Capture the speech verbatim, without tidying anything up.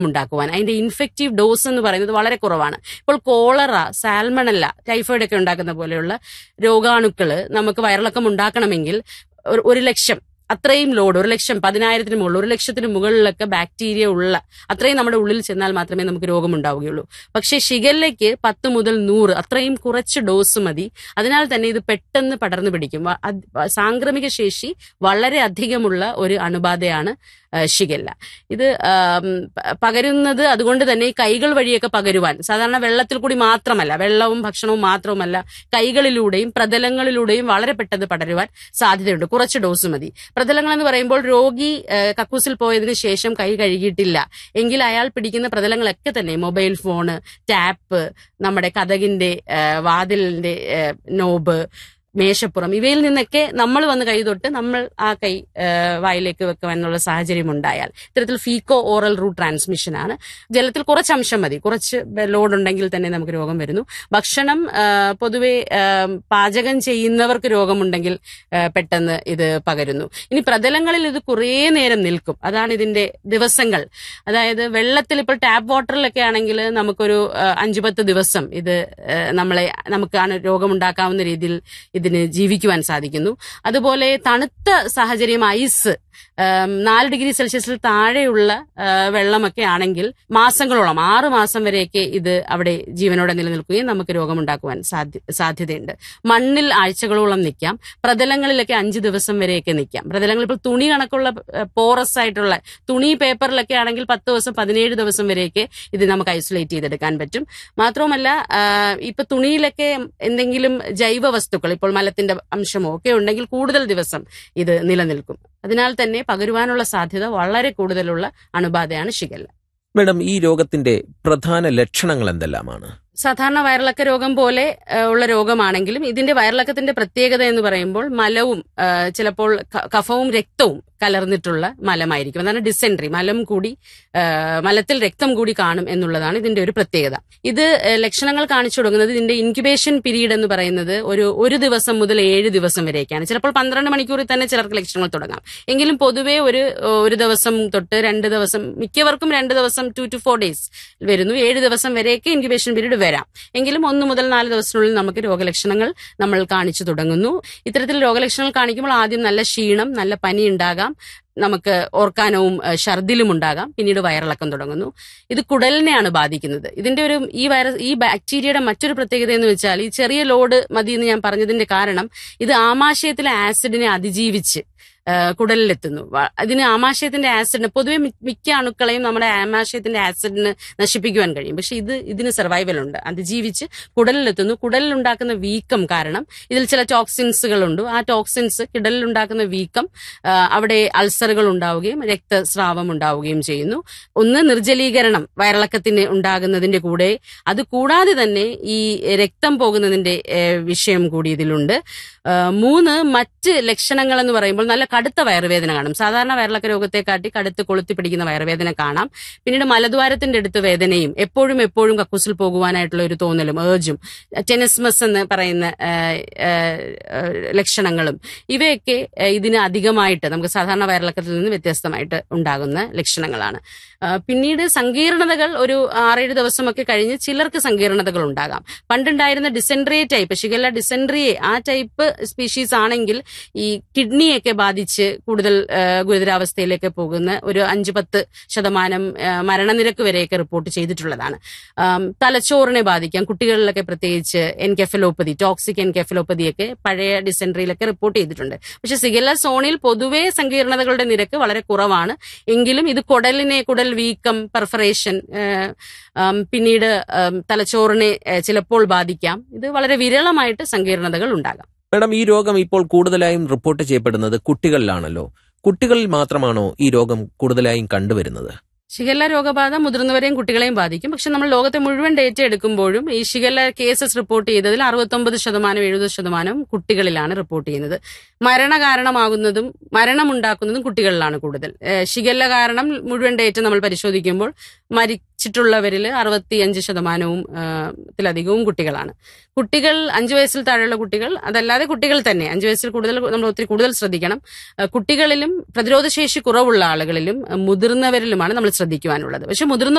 ഉണ്ടാക്കുവാൻ. അതിന്റെ infective dose എന്ന് പറയുന്നത് വളരെ കുറവാണ്. ഇപ്പോൾ കോളറ, സാൽമണല്ല, ടൈഫോയിഡ് ഒക്കെ ഉണ്ടാക്കുന്ന പോലെയുള്ള രോഗാണുക്കള് നമുക്ക് വയറിളക്കം ഉണ്ടാക്കണമെങ്കിൽ ഒരു ലക്ഷം അത്രയും ലോഡ്, ഒരു ലക്ഷം പതിനായിരത്തിന് മുകളിൽ, ഒരു ലക്ഷത്തിന് മുകളിലൊക്കെ ബാക്ടീരിയ ഉള്ള അത്രയും നമ്മുടെ ഉള്ളിൽ ചെന്നാൽ മാത്രമേ നമുക്ക് രോഗമുണ്ടാവുകയുള്ളൂ. പക്ഷേ ഷിഗല്ലയ്ക്ക് പത്ത് മുതൽ നൂറ് അത്രയും കുറച്ച് ഡോസ് മതി. അതിനാൽ തന്നെ ഇത് പെട്ടെന്ന് പടർന്നു പിടിക്കും. സാംക്രമിക ശേഷി വളരെ അധികമുള്ള ഒരു അണുബാധയാണ് ഷിഗല്ല. ഇത് പകരുന്നത് അതുകൊണ്ട് തന്നെ ഈ കൈകൾ വഴിയൊക്കെ പകരുവാൻ, സാധാരണ വെള്ളത്തിൽ കൂടി മാത്രമല്ല, വെള്ളവും ഭക്ഷണവും മാത്രമല്ല, കൈകളിലൂടെയും പ്രതലങ്ങളിലൂടെയും വളരെ പെട്ടെന്ന് പടരുവാൻ സാധ്യതയുണ്ട്. കുറച്ച് ഡോസ് മതി. പ്രതലങ്ങൾ എന്ന് പറയുമ്പോൾ രോഗി കക്കൂസിൽ പോയതിനു ശേഷം കൈ കഴുകിയിട്ടില്ല എങ്കിൽ അയാൾ പിടിക്കുന്ന പ്രതലങ്ങളൊക്കെ തന്നെ മൊബൈൽ ഫോണ്, ടാപ്പ്, നമ്മുടെ കതകിന്റെ വാതിലിന്റെ നോബ്, മേശപ്പുറം, ഇവയിൽ നിന്നൊക്കെ നമ്മൾ വന്ന് കൈ തൊട്ട് നമ്മൾ ആ കൈ വായിലേക്ക് വെക്കുവാനുള്ള സാഹചര്യം ഉണ്ടായാൽ ഇത്തരത്തിൽ ഫീക്കോ ഓറൽ റൂട്ട് ട്രാൻസ്മിഷൻ ആണ്. ജലത്തിൽ കുറച്ച് അംശം മതി, കുറച്ച് ലോഡ് ഉണ്ടെങ്കിൽ തന്നെ നമുക്ക് രോഗം വരുന്നു. ഭക്ഷണം പൊതുവെ പാചകം ചെയ്യുന്നവർക്ക് രോഗമുണ്ടെങ്കിൽ പെട്ടെന്ന് ഇത് പകരുന്നു. ഇനി പ്രതലങ്ങളിൽ ഇത് കുറേ നേരം നിൽക്കും, അതാണ് ഇതിന്റെ ദിവസങ്ങൾ. അതായത് വെള്ളത്തിൽ ഇപ്പോൾ ടാപ്പ് വാട്ടറിലൊക്കെ ആണെങ്കിൽ നമുക്കൊരു അഞ്ചു പത്ത് ദിവസം ഇത് നമ്മളെ നമുക്കാണ് രോഗമുണ്ടാക്കാവുന്ന രീതിയിൽ ഇതിന് ജീവിക്കുവാൻ സാധിക്കുന്നു. അതുപോലെ തണുത്ത സാഹചര്യം, ഐസ്, നാല് ഡിഗ്രി സെൽഷ്യസിൽ താഴെയുള്ള വെള്ളമൊക്കെ ആണെങ്കിൽ മാസങ്ങളോളം, ആറ് മാസം വരെയൊക്കെ ഇത് അവിടെ ജീവനോടെ നിലനിൽക്കുകയും നമുക്ക് രോഗമുണ്ടാക്കുവാൻ സാധ്യതയുണ്ട്. മണ്ണിൽ ആഴ്ചകളോളം നിൽക്കാം, പ്രതലങ്ങളിലൊക്കെ അഞ്ച് ദിവസം വരെയൊക്കെ നിൽക്കാം. പ്രതലങ്ങൾ ഇപ്പോൾ തുണി കണക്കുള്ള പോറസ് ആയിട്ടുള്ള തുണി, പേപ്പറിലൊക്കെ ആണെങ്കിൽ പത്ത് ദിവസം പതിനേഴ് ദിവസം വരെയൊക്കെ ഇത് നമുക്ക് ഐസൊലേറ്റ് ചെയ്തെടുക്കാൻ പറ്റും. മാത്രവുമല്ല ഇപ്പൊ തുണിയിലൊക്കെ എന്തെങ്കിലും ജൈവ വസ്തുക്കൾ, ഇപ്പോൾ മലത്തിന്റെ അംശമോ ഒക്കെ ഉണ്ടെങ്കിൽ കൂടുതൽ ദിവസം ഇത് നിലനിൽക്കും. അതിനാൽ തന്നെ പകരുവാനുള്ള സാധ്യത വളരെ കൂടുതലുള്ള അണുബാധയാണ് ഷിഗല്ല. മേഡം, ഈ രോഗത്തിന്റെ പ്രധാന ലക്ഷണങ്ങൾ എന്തെല്ലാമാണ്? സാധാരണ വയറിളക്ക രോഗം പോലെ ഉള്ള രോഗമാണെങ്കിലും ഇതിന്റെ വയറിളക്കത്തിന്റെ പ്രത്യേകത എന്ന് പറയുമ്പോൾ മലവും ചിലപ്പോൾ കഫവും രക്തവും കലർന്നിട്ടുള്ള മലമായിരിക്കും. അതാണ് ഡിസെൻട്രി, മലം കൂടി മലത്തിൽ രക്തം കൂടി കാണും എന്നുള്ളതാണ് ഇതിന്റെ ഒരു പ്രത്യേകത. ഇത് ലക്ഷണങ്ങൾ കാണിച്ചു തുടങ്ങുന്നത് ഇതിന്റെ ഇൻക്യുബേഷൻ പീരീഡ് എന്ന് പറയുന്നത് ഒരു ഒരു ദിവസം മുതൽ ഏഴ് ദിവസം വരെയൊക്കെയാണ്. ചിലപ്പോൾ പന്ത്രണ്ട് മണിക്കൂറിൽ തന്നെ ചിലർക്ക് ലക്ഷണങ്ങൾ തുടങ്ങാം. എങ്കിലും പൊതുവെ ഒരു ഒരു ദിവസം തൊട്ട് രണ്ട് ദിവസം, മിക്കവർക്കും രണ്ട് ദിവസം ടു ടു ഫോർ ഡേയ്സ് വരുന്നു. ഏഴ് ദിവസം വരെയൊക്കെ ഇൻക്യുബേഷൻ പീരീഡ് വരാം. എങ്കിലും ഒന്ന് മുതൽ നാല് ദിവസത്തിനുള്ളിൽ നമുക്ക് രോഗലക്ഷണങ്ങൾ നമ്മൾ കാണിച്ചു തുടങ്ങുന്നു. ഇത്തരത്തിൽ രോഗലക്ഷണങ്ങൾ കാണിക്കുമ്പോൾ ആദ്യം നല്ല ക്ഷീണം, നല്ല പനി ഉണ്ടാകാം, നമുക്ക് ഓർക്കാനവും ഛർദിലും ഉണ്ടാകാം, പിന്നീട് വയറിളക്കം തുടങ്ങുന്നു. ഇത് കുടലിനെയാണ് ബാധിക്കുന്നത്. ഇതിന്റെ ഒരു ഈ വൈറസ് ഈ ബാക്ടീരിയയുടെ മറ്റൊരു പ്രത്യേകത എന്ന് വെച്ചാൽ ഈ ചെറിയ ലോഡ് മതി എന്ന് ഞാൻ പറഞ്ഞതിന്റെ കാരണം ഇത് ആമാശയത്തിലെ ആസിഡിനെ അതിജീവിച്ച് കുടലിലെത്തുന്നു. അതിന് ആമാശയത്തിന്റെ ആസിഡിന് പൊതുവെ മിക്ക അണുക്കളെയും നമ്മുടെ ആമാശയത്തിന്റെ ആസിഡിന് നശിപ്പിക്കുവാൻ കഴിയും. പക്ഷെ ഇത് ഇതിന് സർവൈവൽ ഉണ്ട്, അതിജീവിച്ച് കുടലിലെത്തുന്നു. കുടലിലുണ്ടാക്കുന്ന വീക്കം കാരണം ഇതിൽ ചില ടോക്സിൻസുകളുണ്ട്. ആ ടോക്സിൻസ് കുടലിലുണ്ടാക്കുന്ന വീക്കം, അവിടെ അൾസറുകൾ ഉണ്ടാവുകയും രക്തസ്രാവം ഉണ്ടാവുകയും ചെയ്യുന്നു. ഒന്ന് നിർജ്ജലീകരണം വയറിളക്കത്തിന് ഉണ്ടാകുന്നതിന്റെ കൂടെ, അത് കൂടാതെ തന്നെ ഈ രക്തം പോകുന്നതിന്റെ വിഷയം കൂടി ഇതിലുണ്ട്. മൂന്ന്, മറ്റ് ലക്ഷണങ്ങൾ എന്ന് പറയുമ്പോൾ നല്ല കടുത്ത വയറുവേദന കാണും. സാധാരണ വയറിളക്ക രോഗത്തെക്കാട്ടി കടുത്ത് കൊളുത്തി പിടിക്കുന്ന വയറുവേദന കാണാം. പിന്നീട് മലദ്വാരത്തിന്റെ അടുത്ത് വേദനയും എപ്പോഴും എപ്പോഴും കക്കൂസിൽ പോകുവാനായിട്ടുള്ള ഒരു തോന്നലും, ഏർജും, ടെനിസ്മസ് എന്ന് പറയുന്ന ലക്ഷണങ്ങളും, ഇവയൊക്കെ ഇതിന് അധികമായിട്ട് നമുക്ക് സാധാരണ വയറിളക്കത്തിൽ നിന്ന് വ്യത്യസ്തമായിട്ട് ഉണ്ടാകുന്ന ലക്ഷണങ്ങളാണ്. പിന്നീട് സങ്കീർണതകൾ ഒരു ആറേഴ് ദിവസമൊക്കെ കഴിഞ്ഞ് ചിലർക്ക് സങ്കീർണതകൾ ഉണ്ടാകാം. പണ്ടുണ്ടായിരുന്ന ഡിസെൻട്രി ടൈപ്പ്, ഷിഗല്ല ഡിസെൻട്രിയെ, ആ ടൈപ്പ് സ്പീഷീസ് ആണെങ്കിൽ ഈ കിഡ്നിയൊക്കെ ബാധിച്ച് കൂടുതൽ ഗുരുതരാവസ്ഥയിലേക്ക് പോകുന്ന ഒരു അഞ്ച് പത്ത് ശതമാനം മരണനിരക്ക് വരെയൊക്കെ റിപ്പോർട്ട് ചെയ്തിട്ടുള്ളതാണ്. തലച്ചോറിനെ ബാധിക്കാം, കുട്ടികളിലൊക്കെ പ്രത്യേകിച്ച് എൻകെഫലോപ്പതി, ടോക്സിക് എൻകെഫലോപ്പതിയൊക്കെ പഴയ ഡിസെൻട്രിയിലൊക്കെ റിപ്പോർട്ട് ചെയ്തിട്ടുണ്ട്. പക്ഷെ ഷിഗല്ല സോണിൽ പൊതുവെ സങ്കീർണതകളുടെ നിരക്ക് വളരെ കുറവാണ്. എങ്കിലും ഇത് കുടലിനെ, കുടൽ വീക്കം, പെർഫറേഷൻ, പിന്നീട് തലച്ചോറിനെ ചിലപ്പോൾ ബാധിക്കാം. ഇത് വളരെ വിരളമായിട്ട് സങ്കീർണതകൾ ഉണ്ടാകാം. മാഡം, ഈ രോഗം ഇപ്പോൾ കൂടുതലായും റിപ്പോർട്ട് ചെയ്യപ്പെടുന്നത് കുട്ടികളിലാണല്ലോ. കുട്ടികളിൽ മാത്രമാണോ ഈ രോഗം കൂടുതലായും കണ്ടുവരുന്നത്? ഷിഗല്ല രോഗബാധ മുതിർന്നവരെയും കുട്ടികളെയും ബാധിക്കും. പക്ഷെ നമ്മൾ ലോകത്തെ മുഴുവൻ ഡേറ്റ എടുക്കുമ്പോഴും ഈ ഷിഗല്ല കേസസ് റിപ്പോർട്ട് ചെയ്തതിൽ അറുപത്തൊമ്പത് ശതമാനം എഴുപത് ശതമാനം കുട്ടികളിലാണ് റിപ്പോർട്ട് ചെയ്യുന്നത്. മരണ കാരണമാകുന്നതും മരണമുണ്ടാക്കുന്നതും കുട്ടികളിലാണ് കൂടുതൽ. ഷിഗല്ല കാരണം മുഴുവൻ ഡേറ്റ നമ്മൾ പരിശോധിക്കുമ്പോൾ മരിച്ച ബാധിച്ചിട്ടുള്ളവരിൽ അറുപത്തിയഞ്ച് ശതമാനവും ത്തിലധികവും കുട്ടികളാണ്. കുട്ടികൾ അഞ്ചു വയസ്സിൽ താഴെയുള്ള കുട്ടികൾ, അതല്ലാതെ കുട്ടികൾ തന്നെ അഞ്ചു വയസ്സിൽ കൂടുതൽ നമ്മൾ ഒത്തിരി കൂടുതൽ ശ്രദ്ധിക്കണം. കുട്ടികളിലും പ്രതിരോധശേഷി കുറവുള്ള ആളുകളിലും മുതിർന്നവരിലുമാണ് നമ്മൾ ശ്രദ്ധിക്കുവാനുള്ളത്. പക്ഷെ മുതിർന്ന